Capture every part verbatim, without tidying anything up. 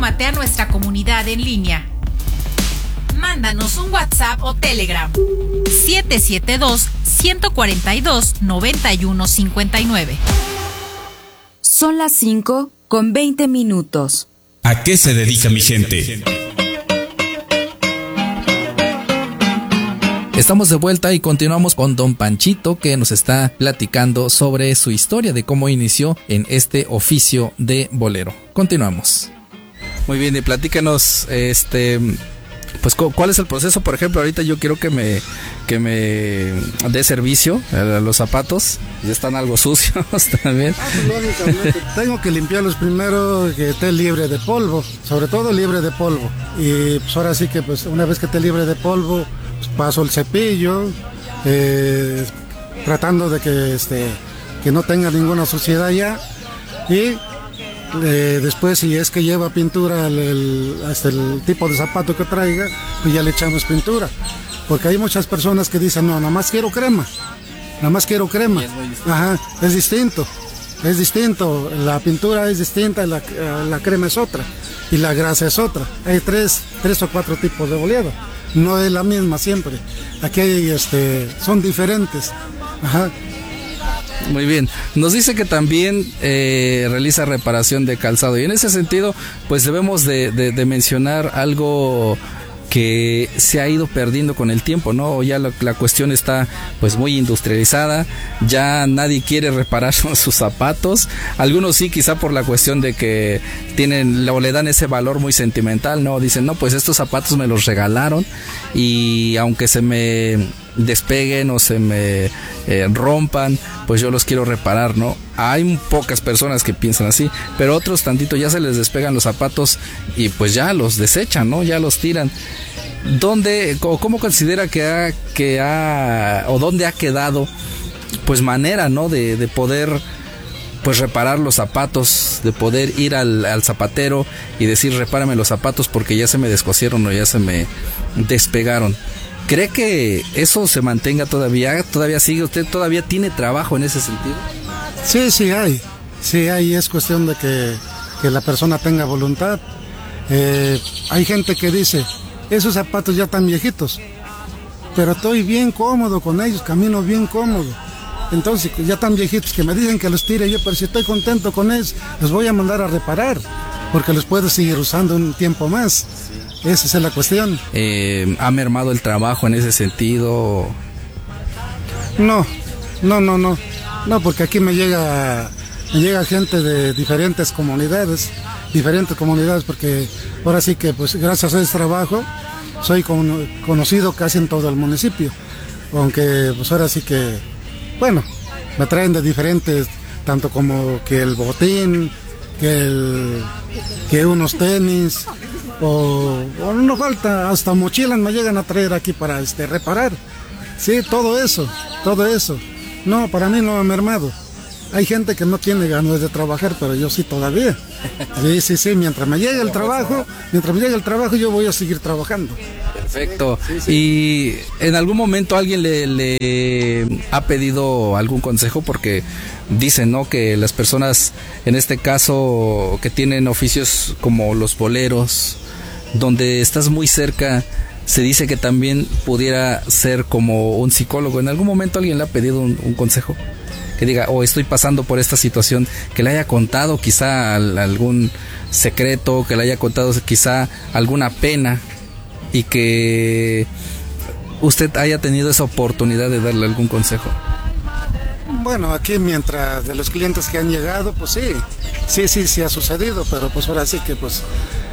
Súmate a nuestra comunidad en línea. Mándanos un WhatsApp o Telegram. siete siete dos, uno cuatro dos, nueve uno cinco nueve. Son las cinco con veinte minutos. ¿A qué se dedica mi gente? Estamos de vuelta y continuamos con don Panchito, que nos está platicando sobre su historia de cómo inició en este oficio de bolero. Continuamos. Muy bien, y platícanos, este, pues, ¿cuál es el proceso? Por ejemplo, ahorita yo quiero que me, que me dé servicio a los zapatos. Ya están algo sucios también. Ah, pues, lógicamente, tengo que limpiarlos primero, que esté libre de polvo, sobre todo libre de polvo. Y pues ahora sí que, pues, una vez que esté libre de polvo, paso el cepillo, eh, tratando de que, este, que no tenga ninguna suciedad ya, y eh, después, si es que lleva pintura el, el, hasta el tipo de zapato que traiga, pues ya le echamos pintura, porque hay muchas personas que dicen, no, nada más quiero crema, nada más quiero crema. Ajá, es distinto, es distinto, la pintura es distinta, la, la crema es otra, y la grasa es otra. Hay tres, tres o cuatro tipos de boleado. No es la misma siempre. Aquí hay, este, son diferentes. Ajá. Muy bien. Nos dice que también eh, realiza reparación de calzado. Y en ese sentido, pues debemos de, de, de mencionar algo que se ha ido perdiendo con el tiempo, ¿no? Ya la, la cuestión está pues muy industrializada, ya nadie quiere reparar sus zapatos, algunos sí, quizá por la cuestión de que tienen, o le dan ese valor muy sentimental, ¿no? Dicen, no, pues estos zapatos me los regalaron y aunque se me despeguen o se me eh, rompan, pues yo los quiero reparar, ¿no? Hay pocas personas que piensan así, pero otros tantito ya se les despegan los zapatos y pues ya los desechan, ¿no? Ya los tiran. ¿Dónde, o cómo considera que ha, que ha, o dónde ha quedado, pues manera, ¿no? De, de poder, pues reparar los zapatos, de poder ir al, al zapatero y decir, repárame los zapatos porque ya se me descosieron o ya se me despegaron. ¿Cree que eso se mantenga todavía? ¿Todavía sigue? ¿Usted todavía tiene trabajo en ese sentido? Sí, sí hay. Sí hay, es cuestión de que, que la persona tenga voluntad. Eh, hay gente que dice, esos zapatos ya están viejitos, pero estoy bien cómodo con ellos, camino bien cómodo. Entonces, ya están viejitos, que me dicen que los tire yo, pero si estoy contento con ellos, los voy a mandar a reparar, porque los puedo seguir usando un tiempo más. Esa es la cuestión. Eh, ¿Ha mermado el trabajo en ese sentido? No, no, no, no. No, porque aquí me llega, me llega gente de diferentes comunidades, diferentes comunidades, porque ahora sí que, pues, gracias a ese trabajo, soy con, conocido casi en todo el municipio. Aunque, pues, ahora sí que, bueno, me traen de diferentes, tanto como que el botín, que, el, que unos tenis, o, o no falta, hasta mochilas me llegan a traer aquí para este, reparar. Sí, todo eso, todo eso. No, para mí no ha mermado. Hay gente que no tiene ganas de trabajar, pero yo sí todavía. Sí, sí, sí, mientras me llegue el trabajo, mientras me llegue el trabajo yo voy a seguir trabajando. Perfecto. Sí, sí. ¿Y en algún momento alguien le, le ha pedido algún consejo? Porque dicen, ¿no?, que las personas, en este caso, que tienen oficios como los boleros, donde estás muy cerca, se dice que también pudiera ser como un psicólogo. ¿En algún momento alguien le ha pedido un, un consejo? Que diga, o oh, estoy pasando por esta situación, que le haya contado quizá algún secreto, que le haya contado quizá alguna pena, y que usted haya tenido esa oportunidad de darle algún consejo. Bueno, aquí mientras de los clientes que han llegado, pues sí, sí, sí, sí ha sucedido, pero pues ahora sí que pues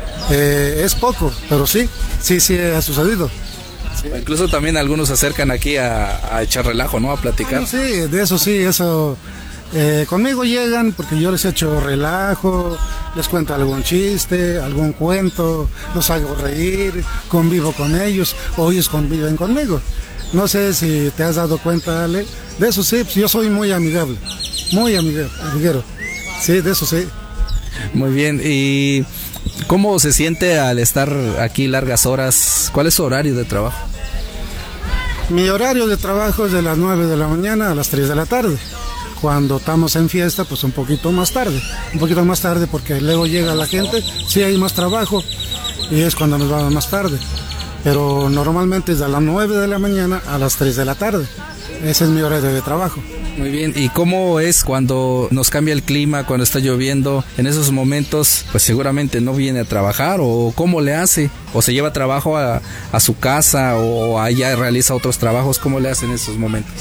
eh, es poco, pero sí, sí, sí ha sucedido. Sí. Incluso también algunos se acercan aquí a, a echar relajo, ¿no? A platicar. Bueno, sí, de eso sí, eso. Eh, conmigo llegan porque yo les echo relajo, les cuento algún chiste, algún cuento, los hago reír, convivo con ellos, o ellos conviven conmigo. No sé si te has dado cuenta, Ale, de eso sí, pues yo soy muy amigable, muy amigable, amiguero. Sí, de eso sí. Muy bien, ¿y cómo se siente al estar aquí largas horas? ¿Cuál es su horario de trabajo? Mi horario de trabajo es de las nueve de la mañana a las tres de la tarde. cuando estamos en fiesta, pues un poquito más tarde, un poquito más tarde porque luego llega la gente, sí hay más trabajo y es cuando nos vamos más tarde, pero normalmente es de las nueve de la mañana a las tres de la tarde, ese es mi horario de trabajo. Muy bien, ¿y cómo es cuando nos cambia el clima, cuando está lloviendo? En esos momentos, pues seguramente no viene a trabajar, o ¿cómo le hace? ¿O se lleva trabajo a, a su casa, o allá realiza otros trabajos? ¿Cómo le hace en esos momentos?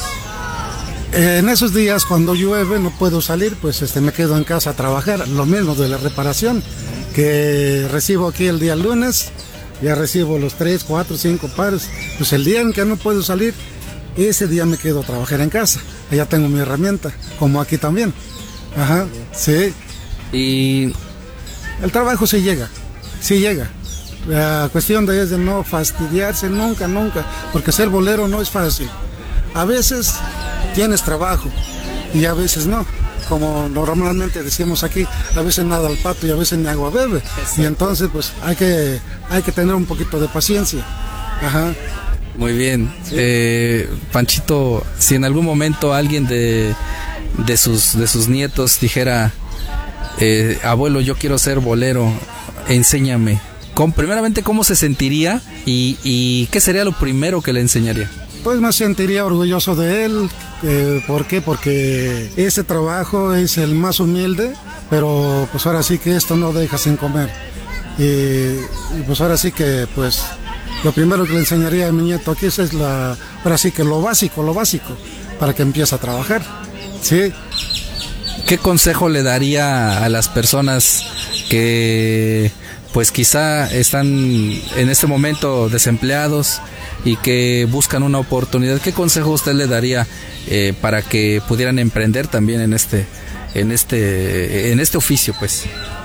En esos días cuando llueve no puedo salir, pues este, me quedo en casa a trabajar, lo mismo de la reparación, que recibo aquí el día lunes, ya recibo los tres, cuatro, cinco pares, pues el día en que no puedo salir, ese día me quedo a trabajar en casa. Ya tengo mi herramienta, como aquí también. Ajá, sí. Y el trabajo sí llega, sí llega. La cuestión de es de no fastidiarse nunca, nunca, porque ser bolero no es fácil. A veces tienes trabajo y a veces no. Como normalmente decimos aquí, a veces nada al pato y a veces ni agua bebe. Y entonces pues hay que, hay que tener un poquito de paciencia. Ajá. Muy bien, sí. eh, Panchito, si en algún momento alguien de, de, sus, de sus nietos dijera, eh, abuelo, yo quiero ser bolero, enséñame, ¿Cómo, primeramente cómo se sentiría y, y qué sería lo primero que le enseñaría? Pues me sentiría orgulloso de él, eh, ¿por qué? Porque ese trabajo es el más humilde, pero pues ahora sí que esto no deja sin comer, y, y pues ahora sí que pues... Lo primero que le enseñaría a mi nieto aquí es la, ahora sí que lo básico, lo básico, para que empiece a trabajar, ¿sí? ¿Qué consejo le daría a las personas que, pues quizá están en este momento desempleados y que buscan una oportunidad? ¿Qué consejo usted le daría eh, para que pudieran emprender también en este, en este, en este oficio, pues?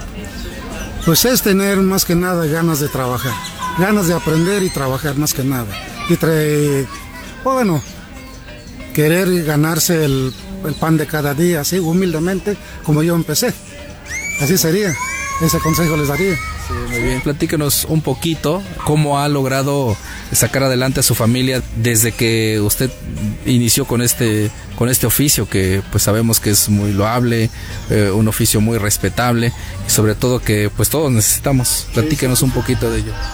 Pues es tener más que nada ganas de trabajar. Ganas de aprender y trabajar más que nada. Y trae, bueno, querer ganarse el, el pan de cada día, así humildemente, como yo empecé. Así sería, ese consejo les daría. Sí, muy bien. Platíquenos un poquito cómo ha logrado sacar adelante a su familia desde que usted inició con este, con este oficio, que pues sabemos que es muy loable, eh, un oficio muy respetable y sobre todo que pues todos necesitamos. Platíquenos un poquito de ello.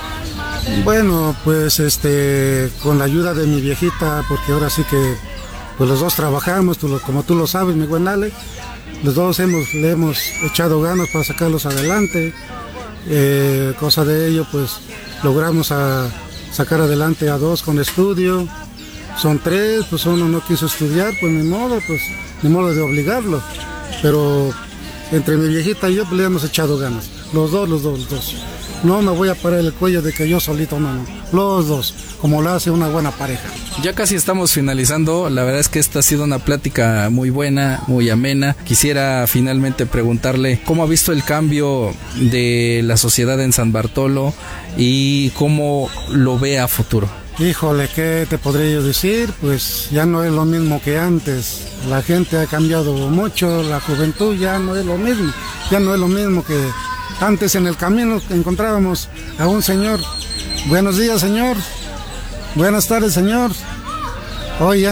Bueno, pues este, con la ayuda de mi viejita, porque ahora sí que pues los dos trabajamos, tú lo, como tú lo sabes, mi buen Ale, los dos hemos, le hemos echado ganas para sacarlos adelante, eh, cosa de ello pues logramos a sacar adelante a dos con estudio, son tres, pues uno no quiso estudiar, pues ni modo, pues ni modo de obligarlo, pero entre mi viejita y yo pues le hemos echado ganas, los dos, los dos, los dos. No me voy a parar el cuello de que yo solito, no, no. Los dos, como lo hace una buena pareja. Ya casi estamos finalizando. La verdad es que esta ha sido una plática muy buena, muy amena. Quisiera finalmente preguntarle cómo ha visto el cambio de la sociedad en San Bartolo y cómo lo ve a futuro. Híjole, ¿qué te podría yo decir? Pues ya no es lo mismo que antes. La gente ha cambiado mucho, la juventud ya no es lo mismo. Ya no es lo mismo que... Antes en el camino encontrábamos a un señor. Buenos días, señor. Buenas tardes, señor. Hoy ya